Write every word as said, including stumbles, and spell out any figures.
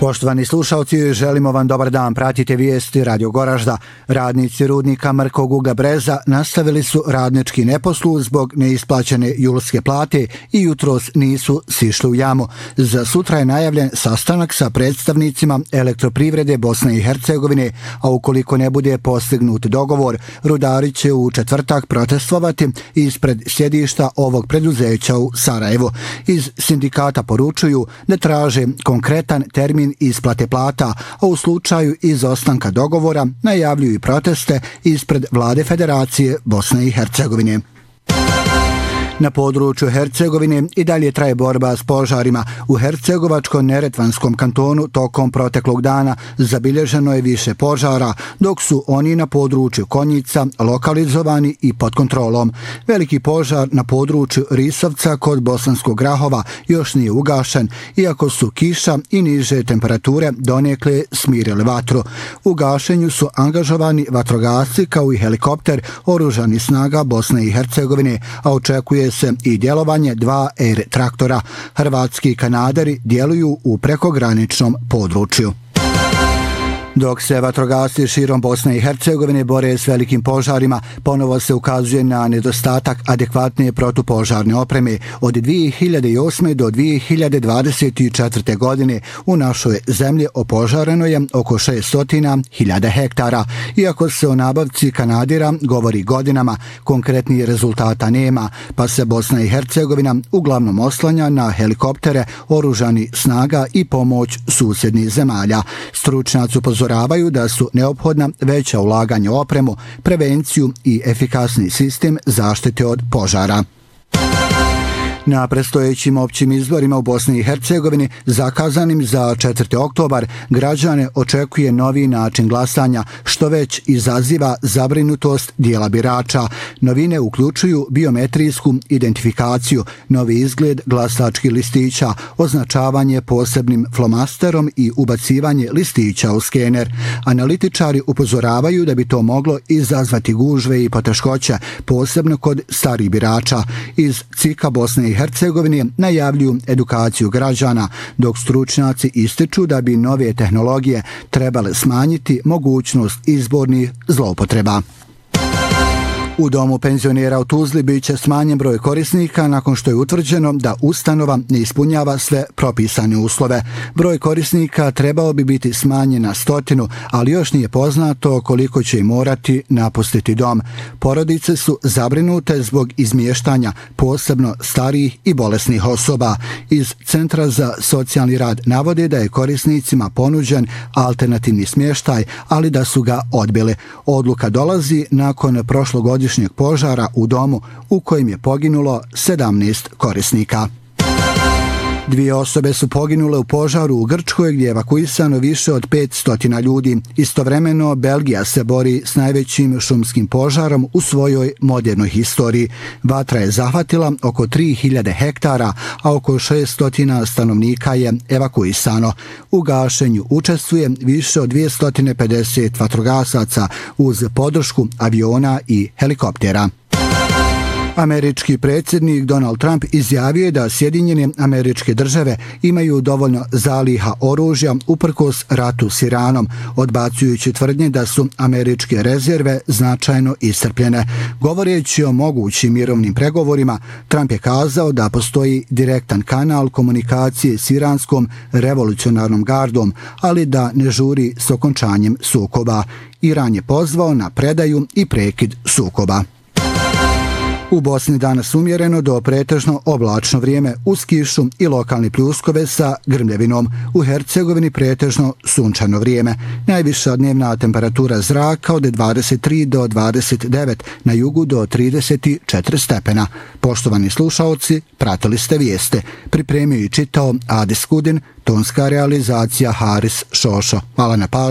Poštovani slušalci, želimo vam dobar dan. Pratite vijesti Radio Goražda. Radnici rudnika Mrkog uglja Breza nastavili su radnički neposluh zbog neisplaćene julske plate i jutros nisu sišli u jamu. Za sutra je najavljen sastanak sa predstavnicima Elektroprivrede Bosne i Hercegovine, a ukoliko ne bude postignut dogovor, rudari će u četvrtak protestovati ispred sjedišta ovog preduzeća u Sarajevu. Iz sindikata poručuju da traže konkretan termin isplate plata, a u slučaju izostanka dogovora najavljuju i proteste ispred Vlade Federacije Bosne i Hercegovine. Na području Hercegovine i dalje traje borba s požarima. U Hercegovačko-Neretvanskom kantonu tokom proteklog dana zabilježeno je više požara, dok su oni na području Konjica lokalizovani i pod kontrolom. Veliki požar na području Risovca kod Bosanskog Grahova još nije ugašen, iako su kiša i niže temperature donekle smirili vatru. U gašenju su angažovani vatrogasci kao i helikopter oružanih snaga Bosne i Hercegovine, a očekuje se i djelovanje dva er traktora. Hrvatski kanaderi djeluju u prekograničnom području. Dok se vatrogasci širom Bosne i Hercegovine bore s velikim požarima, ponovo se ukazuje na nedostatak adekvatne protupožarne opreme. Od dvije hiljade osme. do dvije hiljade dvadeset četvrte. godine u našoj zemlji opožareno je oko šesnaest hiljada hektara. Iako se o nabavci kanadira govori godinama, konkretnih rezultata nema, pa se Bosna i Hercegovina uglavnom oslanja na helikoptere, oružani snaga i pomoć susjednih zemalja. Stručnjaci upozoravaju da su neophodna veća ulaganja u opremu, prevenciju i efikasni sistem zaštite od požara. Na predstojećim općim izborima u Bosni i Hercegovini, zakazanim za četvrti oktobar, građane očekuje novi način glasanja, što već izaziva zabrinutost dijela birača. Novine uključuju biometrijsku identifikaciju, novi izgled glasačkih listića, označavanje posebnim flomasterom i ubacivanje listića u skener. Analitičari upozoravaju da bi to moglo izazvati gužve i poteškoće, posebno kod starih birača. Iz C I K-a Bosne i Hercegovine najavljuju edukaciju građana, dok stručnjaci ističu da bi nove tehnologije trebale smanjiti mogućnost izbornih zloupotreba. U domu penzionera u Tuzli bit će smanjen broj korisnika nakon što je utvrđeno da ustanova ne ispunjava sve propisane uslove. Broj korisnika trebao bi biti smanjen na stotinu, ali još nije poznato koliko će im morati napustiti dom. Porodice su zabrinute zbog izmještanja, posebno starijih i bolesnih osoba. Iz Centra za socijalni rad navode da je korisnicima ponuđen alternativni smještaj, ali da su ga odbili. Odluka dolazi nakon prošlogodišnjeg požara u domu u kojem je poginulo sedamnaest korisnika. Dvije osobe su poginule u požaru u Grčkoj gdje je evakuisano više od petsto ljudi. Istovremeno, Belgija se bori s najvećim šumskim požarom u svojoj modernoj historiji. Vatra je zahvatila oko tri hiljade hektara, a oko šesto stanovnika je evakuisano. U gašenju učestvuje više od dvjesto pedeset vatrogasaca uz podršku aviona i helikoptera. Američki predsjednik Donald Trump izjavio je da Sjedinjene Američke Države imaju dovoljno zaliha oružja uprkos ratu s Iranom, odbacujući tvrdnje da su američke rezerve značajno iscrpljene. Govoreći o mogućim mirovnim pregovorima, Trump je kazao da postoji direktan kanal komunikacije s iranskom revolucionarnom gardom, ali da ne žuri s okončanjem sukoba. Iran je pozvao na predaju i prekid sukoba. U Bosni danas umjereno do pretežno oblačno vrijeme uz kišu i lokalni pljuskove sa grmljevinom. U Hercegovini pretežno sunčano vrijeme. Najviša dnevna temperatura zraka od dvadeset tri do dvadeset devet, na jugu do trideset četiri stepena. Poštovani slušaoci, pratili ste vijeste. Pripremio i čitao Adis Kudin, tonska realizacija Haris Šošo. Hvala na pažnju.